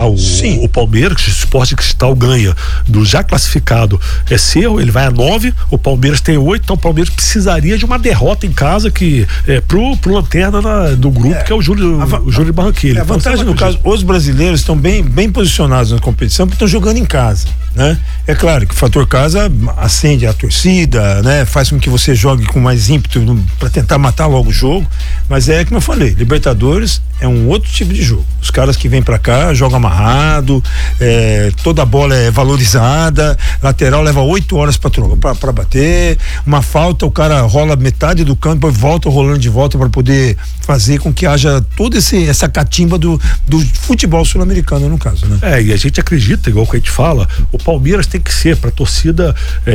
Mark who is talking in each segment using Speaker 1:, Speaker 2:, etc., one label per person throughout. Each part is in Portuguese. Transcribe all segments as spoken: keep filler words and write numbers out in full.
Speaker 1: o, o Palmeiras, se o Sport Cristal ganha do já classificado é seu, ele vai a nove, o Palmeiras tem oito, então o Palmeiras precisaria de uma derrota em casa que é pro, pro lanterna na, do grupo, é, que é o Júlio,
Speaker 2: a,
Speaker 1: o Júlio Barranquilla.
Speaker 2: É, a vantagem no caso, os brasileiros estão bem, bem posicionados na competição porque estão jogando em casa, né? É claro que o fator casa acende a torcida, né? Faz com que você jogue com mais ímpeto para tentar matar logo o jogo, mas é como eu falei, Libertadores é um outro tipo de jogo. Os caras que vêm para cá jogam amarrado, é, toda a bola é valorizada, lateral leva oito horas para bater, uma falta o cara rola metade do campo, depois volta rolando de volta para poder fazer com que haja toda esse, essa catimba do, do futebol sul-americano no caso, né?
Speaker 1: É, e a gente acredita, igual que a gente fala, o Palmeiras tem que ser para a torcida,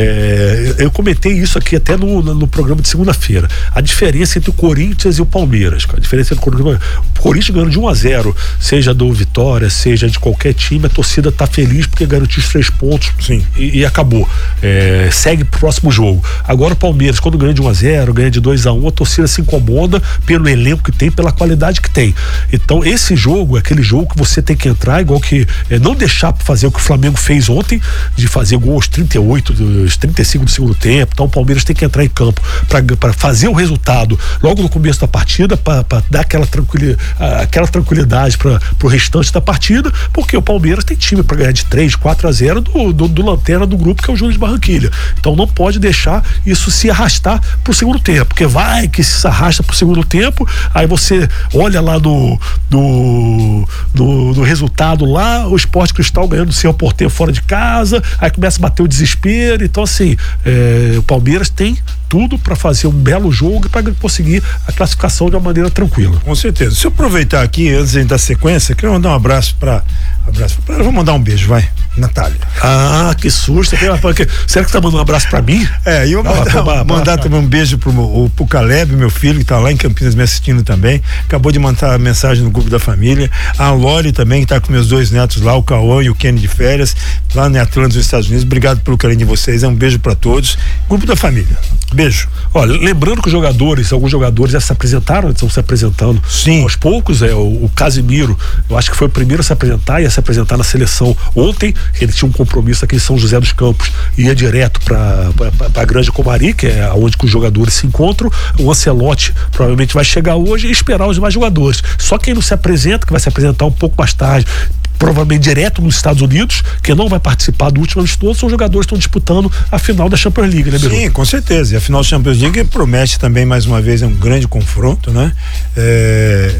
Speaker 1: é, eu comentei isso aqui até no, no programa de segunda-feira, a diferença entre o Corinthians e o Palmeiras, a diferença entre o Corinthians, o Corinthians ganhando de um a zero, seja do Vitória, seja de qualquer time, a torcida tá feliz porque garantiu os três pontos.
Speaker 2: Sim.
Speaker 1: E, e acabou, é, segue pro próximo jogo. Agora o Palmeiras, quando ganha de um a zero, ganha de dois a um, a torcida se incomoda pelo elenco que tem, pela qualidade que tem. Então esse jogo é aquele jogo que você tem que entrar, igual que é, não deixar pra fazer o que o Flamengo fez ontem, de fazer gol aos trinta e oito, aos trinta e cinco do segundo tempo. Então o Palmeiras tem que entrar em campo para fazer o resultado logo no começo da partida, para dar aquela tranquilidade, aquela tranquilidade para o restante da partida, porque o Palmeiras tem time para ganhar de três, quatro a zero do, do, do lanterna do grupo, que é o Júlio de Barranquilla. Então não pode deixar isso se arrastar pro segundo tempo, porque vai que se arrasta pro segundo tempo, aí você olha lá no no, no, no resultado lá, o Sport Cristal ganhando sem o porteiro fora de casa, aí começa a bater o desespero. Então assim, é, o Palmeiras tem tudo para fazer um belo jogo e para conseguir a classificação de uma maneira tranquila.
Speaker 2: Com certeza. Se eu aproveitar aqui, antes da sequência, quero mandar um abraço para abraço pra, vou mandar um beijo, vai, Natália.
Speaker 1: Ah, que susto. Será que tá mandando um abraço para mim?
Speaker 2: É, e eu vou mandar, pra, mandar pra, também um beijo pro, o, pro Caleb, meu filho, que tá lá em Campinas me assistindo também, acabou de mandar mensagem no grupo da família, a Lori também, que tá com meus dois netos lá, o Cauã e o Kenny de férias, lá em Atlanta, nos Estados Unidos. Obrigado pelo carinho de vocês, é um beijo para todos. Grupo da família. Beijo.
Speaker 1: Olha, lembrando que os jogadores, alguns jogadores já se apresentaram, estão se apresentando.
Speaker 2: Sim.
Speaker 1: Aos poucos, é, o, o Casimiro, eu acho que foi o primeiro a se apresentar, ia se apresentar na seleção ontem, ele tinha um compromisso aqui em São José dos Campos, ia direto para a Granja Comari, que é onde que os jogadores se encontram. O Ancelotti provavelmente vai chegar hoje e esperar os demais jogadores. Só quem não se apresenta, que vai se apresentar um pouco mais tarde, provavelmente direto nos Estados Unidos, que não vai participar do último amistoso, são jogadores que estão disputando a final da Champions League, né, Biru?
Speaker 2: Sim, com certeza. E a final da Champions League promete também, mais uma vez, um grande confronto, né? É...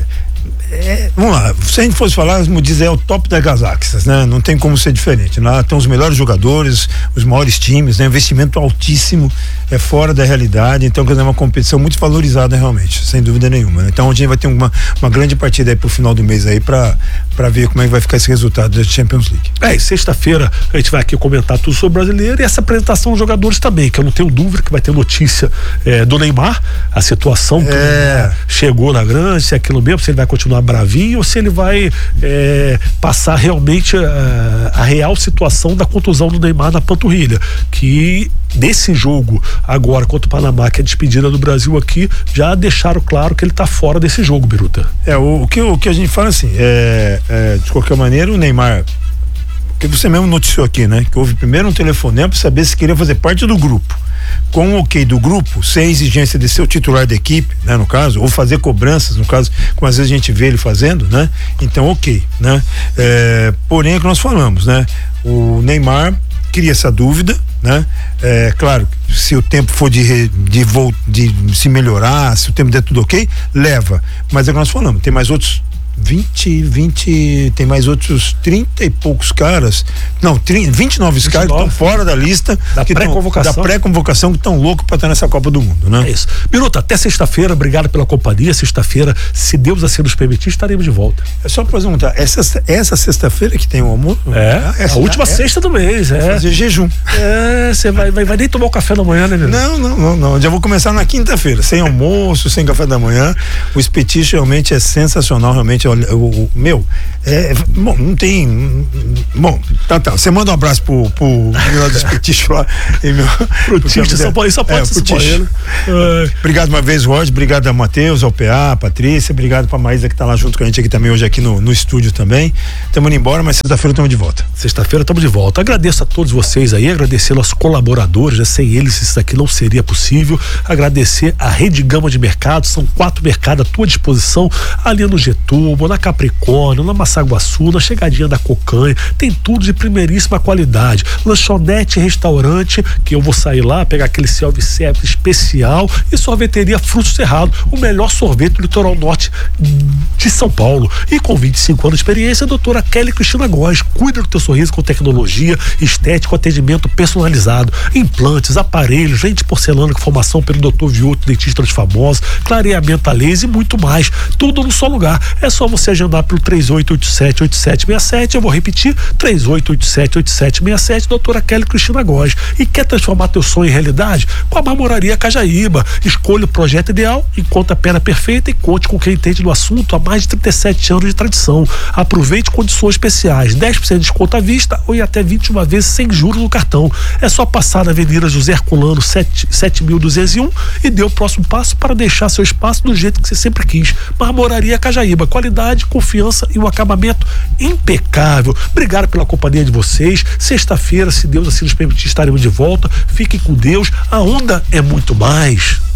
Speaker 2: É, vamos lá, se a gente fosse falar, como diz, é o top das galáxias, né? Não tem como ser diferente. Lá estão os melhores jogadores, os maiores times, né? Investimento altíssimo, é fora da realidade. Então, quer dizer, é uma competição muito valorizada realmente, sem dúvida nenhuma. Então, a gente vai ter uma, uma grande partida aí pro final do mês aí pra, pra ver como é que vai ficar esse resultado da Champions League.
Speaker 1: É, e sexta-feira a gente vai aqui comentar tudo sobre o brasileiro e essa apresentação dos jogadores também, que eu não tenho dúvida que vai ter notícia é, do Neymar, a situação que
Speaker 2: é.
Speaker 1: chegou na grande, se é aquilo mesmo, se ele vai continuar bravinho ou se ele vai é, passar realmente a, a real situação da contusão do Neymar na panturrilha, que desse jogo agora contra o Panamá, que é a despedida do Brasil aqui, já deixaram claro que ele tá fora desse jogo, Biruta.
Speaker 2: É, o, o, que, o que a gente fala assim, é, é, de qualquer maneira o Neymar, que você mesmo noticiou aqui, né, que houve primeiro um telefonema para saber se queria fazer parte do grupo. Com o ok do grupo, sem exigência de ser o titular da equipe, né, no caso, ou fazer cobranças, no caso, como às vezes a gente vê ele fazendo, né? Então, ok, né? É, porém, é o que nós falamos, né? O Neymar cria essa dúvida, né? É claro, se o tempo for de, de, de se melhorar, se o tempo der tudo ok, leva. Mas é o que nós falamos, tem mais outros vinte, vinte, tem mais outros trinta e poucos caras, não, trinta, vinte e nove caras que estão fora da lista
Speaker 1: da
Speaker 2: pré-convocação, da pré-convocação que estão loucos para estar nessa Copa do Mundo, né?
Speaker 1: É isso. Biruta, até sexta-feira, obrigado pela companhia. Sexta-feira, se Deus assim nos permitir, estaremos de volta.
Speaker 2: É só para perguntar, essa, essa sexta-feira que tem o almoço?
Speaker 1: É,
Speaker 2: essa,
Speaker 1: a última
Speaker 2: é,
Speaker 1: sexta do mês, é.
Speaker 2: Fazer jejum.
Speaker 1: É, você vai, vai, vai nem tomar o café da manhã, né, meu?
Speaker 2: Não, não, não, não, já vou começar na quinta-feira, sem almoço, sem café da manhã. O espetinho realmente é sensacional, realmente realmente, olha, o, o meu, é, bom, não tem, bom, tá, tá, você manda um abraço pro, pro meu dos Petichos lá, e meu,
Speaker 1: pro Ticho, só pode, só pode
Speaker 2: é,
Speaker 1: ser
Speaker 2: Ticho. É. Obrigado uma vez, Roger, obrigado a Matheus, ao P A, a Patrícia, obrigado pra Maísa que tá lá junto com a gente aqui também, hoje aqui no, no estúdio também, estamos indo embora, mas sexta-feira estamos de volta.
Speaker 1: Sexta-feira estamos de volta, agradeço a todos vocês aí, agradecer aos colaboradores, né? Sem eles isso aqui não seria possível, agradecer a Rede Gama de Mercados, são quatro mercados à tua disposição, ali no Getúlio, na Capricórnio, na Massaguaçu, na chegadinha da Cocanha, tem tudo de primeiríssima qualidade, lanchonete, restaurante, que eu vou sair lá, pegar aquele self-service especial, e sorveteria Fruto Cerrado, o melhor sorvete do litoral norte de São Paulo, e com vinte e cinco anos de experiência, a doutora Kelly Cristina Góes, cuida do teu sorriso com tecnologia, estético, atendimento personalizado, implantes, aparelhos, gente de porcelana com formação pelo doutor Vioto, dentista dos famosos, clareamento a laser e muito mais, tudo num só lugar. É só você agendar pelo três oito oito sete, oito sete seis sete, eu vou repetir, três oito oito sete, oito sete seis sete, doutora Kelly Cristina Góes. E quer transformar teu sonho em realidade? Com a Marmoraria Cajaíba. Escolha o projeto ideal, encontre a pena perfeita e conte com quem entende do assunto há mais de trinta e sete anos de tradição. Aproveite condições especiais, dez por cento de desconto à vista ou em até vinte e uma vezes sem juros no cartão. É só passar na Avenida José Herculano sete mil duzentos e um e dê o próximo passo para deixar seu espaço do jeito que você sempre quis. Marmoraria Cajaíba, qualidade, confiança e um acabamento impecável. Obrigado pela companhia de vocês. Sexta-feira, se Deus assim nos permitir, estaremos de volta. Fiquem com Deus. A onda é muito mais.